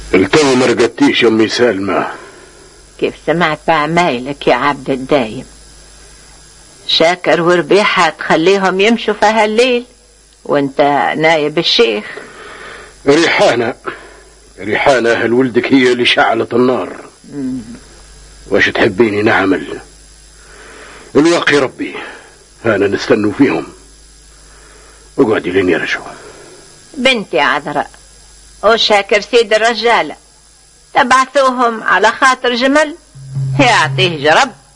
التو ما رقدتيش يا امي سالمة. كيف سمعت بعمايلك يا عبد الدايم؟ شاكر وربيحة تخليهم يمشوا في هالليل وانت نايب الشيخ. ريحانة اهل ولدك هي اللي شعلت النار. واش تحبيني نعمل؟ الواقي ربي انا نستنوا فيهم. اقعدي لين يرجعوا. بنتي عذراء وشاكر سيد الرجالة تبعثوهم على خاطر جمل يعطيه جرب.